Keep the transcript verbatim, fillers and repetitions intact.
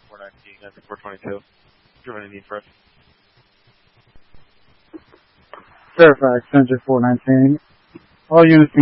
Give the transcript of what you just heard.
four nineteen, I think four twenty-two. Do you have any need for us? Fairfax, Center four nineteen. All units